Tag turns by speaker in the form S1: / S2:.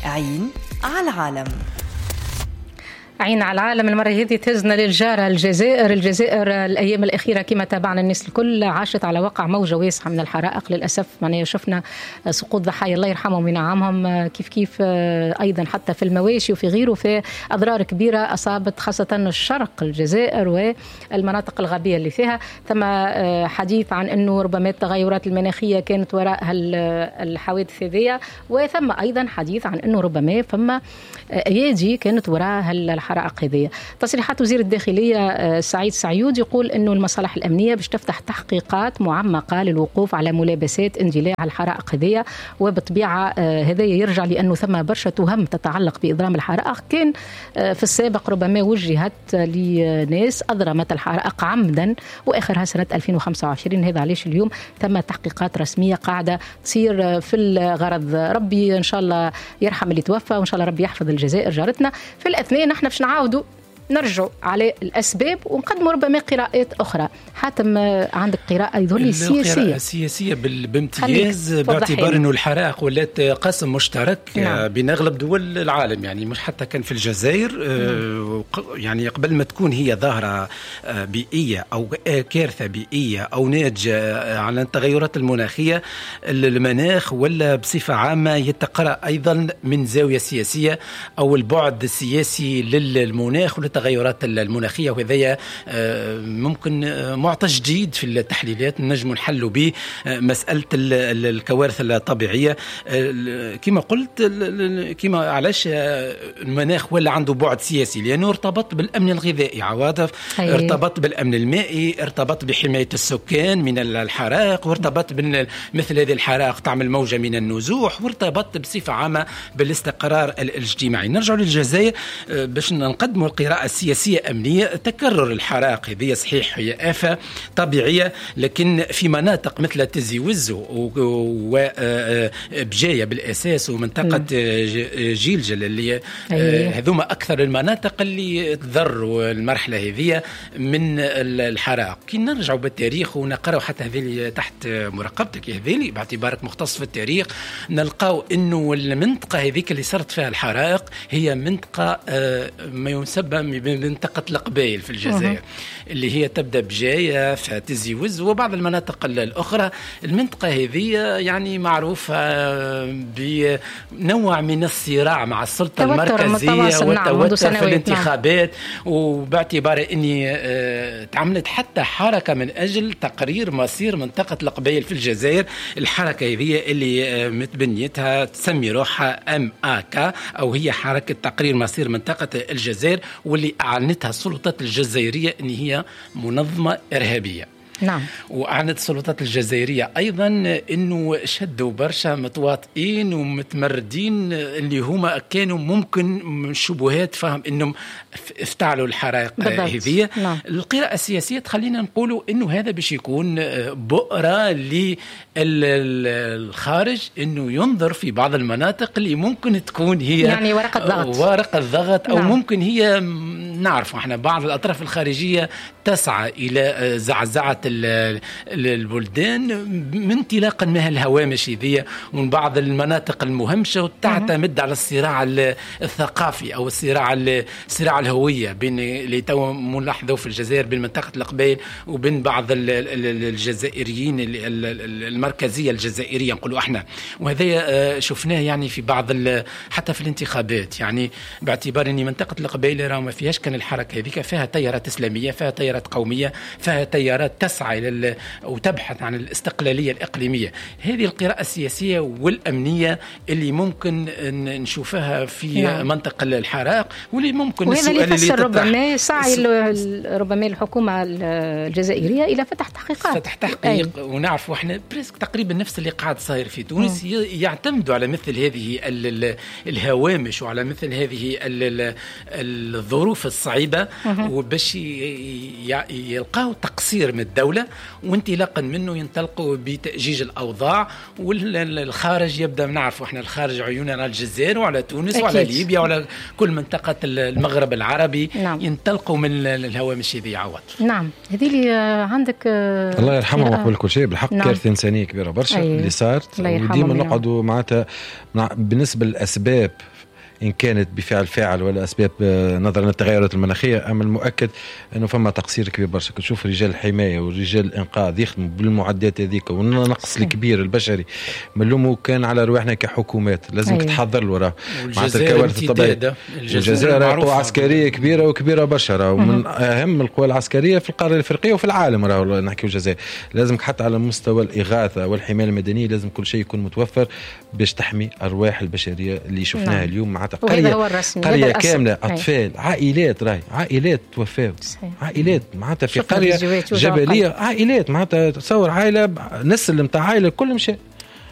S1: عين على العالم.
S2: عين على العالم المرة هذه تهزنا للجارة الجزائر. الأيام الأخيرة كما تابعنا الناس الكل عاشت على وقع موجة واسعة من الحرائق للأسف. معناها شفنا سقوط ضحايا الله يرحمهم وينعمهم، كيف أيضا حتى في المواشي وفي غيره، في أضرار كبيرة أصابت خاصة الشرق الجزائر والمناطق الغابية اللي فيها. ثم حديث عن أنه ربما التغيرات المناخية كانت وراء الحوادث هذه، وثم أيضا حديث عن أنه ربما فما أيادي كانت وراء الحرائق هذه. تصريحات وزير الداخلية سعيد سعيود يقول أنه المصالح الأمنية باش تفتح تحقيقات معمقة للوقوف على ملابسات اندلاع الحرائق هذه، وبطبيعة هذا يرجع لأنه ثم برشا تهم تتعلق بإضرام الحرائق كان في السابق ربما وجهت لناس أضرمت الحرائق عمدا وآخرها سنة 2025. هذا علاش اليوم ثم تحقيقات رسمية قاعدة تصير في الغرض. ربي إن شاء الله يرحم اللي توفى، وإن شاء الله ربي يحفظ الجزائر جارتنا. في الأثناء نحن باش نعاودوا نرجع على الأسباب ونقدموا ربما قراءات أخرى. حاتم عندك قراءة يظهر لي
S3: سياسية بامتياز، باعتبار أنه الحرائق ولات قاسم مشترك بين أغلب دول العالم، يعني مش حتى كان في الجزائر. يعني قبل ما تكون هي ظاهرة بيئية أو كارثة بيئية أو ناتج عن التغيرات المناخية، المناخ ولا بصفة عامة يتقرأ أيضا من زاوية سياسية أو البعد السياسي للمناخ التغيرات المناخية. وهذا ممكن معطى جديد في التحليلات نجم نحلوا به مسألة الكوارث الطبيعية. كما قلت، كما علاش المناخ ولا عنده بعد سياسي؟ لأنه ارتبط بالأمن الغذائي عواطف، ارتبط بالأمن المائي، ارتبط بحماية السكان من الحرائق، وارتبط مثل هذه الحرائق تعمل موجة من النزوح، وارتبط بصفة عامة بالاستقرار الاجتماعي. نرجع للجزائر باش نقدموا القراءة السياسية أمنية. تكرر الحرائق هذه صحيح هي آفة طبيعية، لكن في مناطق مثل تزي وزو وبجاية بالأساس ومنطقة جيلجل اللي هذوما أكثر المناطق اللي تضروا المرحلة هذه من الحرائق. كي نرجعوا بالتاريخ ونقرأوا حتى هذه تحت مراقبتك هذه باعتبارك مختص في التاريخ، نلقاو إنه المنطقة هذيك اللي صارت فيها الحرائق هي منطقة ما يسمى بمنطقة القبائل في الجزائر، اللي هي تبدأ بجاية فتزي وز وبعض المناطق الأخرى. المنطقة هذه يعني معروفة بنوع من الصراع مع السلطة المركزية والتوتر في الانتخابات. وباعتبار أني تعملت حتى حركة من أجل تقرير مصير منطقة القبائل في الجزائر. الحركة هذه اللي متبنيتها تسمي روحها MAK، أو هي حركة تقرير مصير منطقة الجزائر، واللي أعلنتها السلطات الجزائرية أن هي منظمة إرهابية.
S2: نعم.
S3: وأعلنت السلطات الجزائرية أيضا أنه شدوا برشا متواطئين ومتمردين اللي هما كانوا ممكن شبهات فهم أنهم افتعلوا الحرائق هذه.
S2: نعم.
S3: القراءة السياسية تخلينا نقولوا أنه هذا باش يكون بؤرة للخارج أنه ينظر في بعض المناطق اللي ممكن تكون هي
S2: يعني ورقة ضغط
S3: أو
S2: نعم.
S3: ممكن هي نعرف احنا بعض الأطراف الخارجية تسعى إلى زعزعة البلدان من انطلاقا من الهوامش ذي ومن بعض المناطق المهمشة، وتعتمد على الصراع الثقافي أو صراع الهوية بين اللي تو ملاحظه في الجزائر بين منطقة القبائل وبين بعض الجزائريين المركزية الجزائرية نقولوا احنا. وهذا شفناه يعني في بعض حتى في الانتخابات، يعني باعتبار ان منطقة القبائل راه ما فيهاش كان الحركة هذيك، فيها تيارات إسلامية، فيها تيارات قومية، فيها تيارات تسعى إلى وتبحث عن الاستقلالية الإقليمية. هذه القراءة السياسية والأمنية اللي ممكن نشوفها في
S2: نعم.
S3: منطقة الحرائق، واللي ممكن
S2: وهذا اللي يفسر ربما سعي ربما الحكومة الجزائرية إلى فتح تحقيق.
S3: ونعرف احنا بريسك تقريبا نفس اللي قاعد صاير في تونس. يعتمدوا على مثل هذه الهوامش وعلى مثل هذه الظروف الصعيبة وباش يلقاو تقصير من الدولة الدولة، وانطلاقا منه ينطلقوا بتأجيج الأوضاع، والخارج يبدأ نعرفوا احنا الخارج عيوننا على الجزائر وعلى تونس أكيد. وعلى ليبيا وعلى كل منطقة المغرب العربي. نعم. ينطلقوا من الهوامش هذه عوض.
S2: نعم هذه اللي عندك
S1: الله يرحمه وقبل كل شيء بالحق. نعم. كارثة إنسانية كبيرة برشا اللي صارت، وديما نقعدوا معناتها بالنسبة للأسباب إن كانت بفعل فاعل ولا أسباب نظرا للتغيرات المناخية، أما المؤكد أنه فما تقصير كبير برشا. كتشوف رجال الحماية ورجال الإنقاذ يخدموا بالمعدات هذيك، والنقص الكبير البشري ملومه كان على رواحنا كحكومات لازم تتحضر له. معناتها الكوارث الطبيعية الجزائر قوة عسكرية كبيرة وكبيرة برشا، ومن أهم القوى العسكرية في القارة الأفريقية وفي العالم. نحكي الجزائر لازم حتى على مستوى الإغاثة والحماية المدنية لازم كل شيء يكون متوفر باش تحمي أرواح البشرية اللي شفناها اليوم. مع قرية كاملة أطفال عائلات توفاوا، عائلات معناتها في قرية جبلية، عائلات معناتها تصور عائلة نسل متاع عائلة كلهم شيء